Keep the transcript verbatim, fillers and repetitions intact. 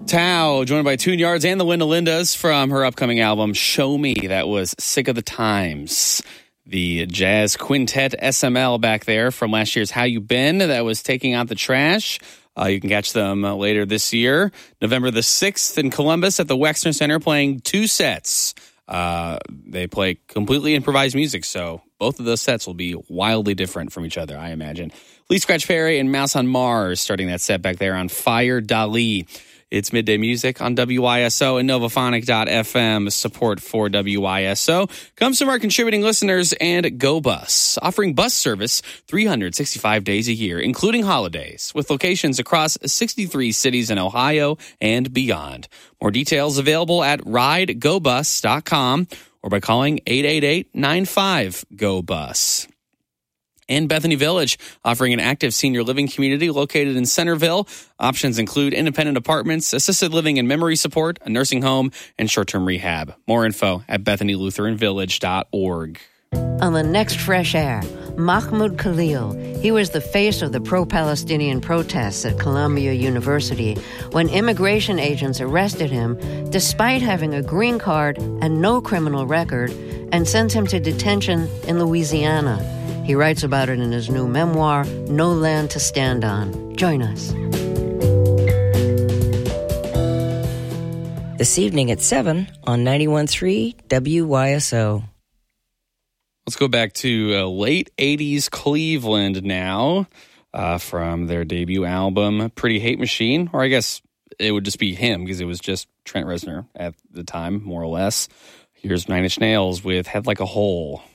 Tao, joined by Tune Yards and the Linda Lindas from her upcoming album, Show Me. That was Sick of the Times. The jazz quintet S M L back there from last year's How You Been that was taking out the trash. Uh, you can catch them uh, later this year, November the sixth in Columbus at the Wexner Center, playing two sets. Uh, they play completely improvised music, so both of those sets will be wildly different from each other, I imagine. Lee Scratch Perry and Mouse on Mars starting that set back there on Fire Dali. It's Midday Music on W I S O and Novaphonic dot f m. Support for W I S O comes from our contributing listeners and GoBus, offering bus service three hundred sixty-five days a year, including holidays, with locations across sixty-three cities in Ohio and beyond. More details available at ride go bus dot com or by calling eight eight eight, nine five, G O bus. And Bethany Village, offering an active senior living community located in Centerville. Options include independent apartments, assisted living and memory support, a nursing home, and short-term rehab. More info at bethany lutheran village dot org. On the next Fresh Air, Mahmoud Khalil. He was the face of the pro-Palestinian protests at Columbia University when immigration agents arrested him despite having a green card and no criminal record and sent him to detention in Louisiana. He writes about it in his new memoir, No Land to Stand On. Join us. This evening at seven on ninety-one point three W Y S O. Let's go back to uh, late eighties Cleveland now uh, from their debut album, Pretty Hate Machine. Or I guess it would just be him because it was just Trent Reznor at the time, more or less. Here's Nine Inch Nails with Head Like a Hole.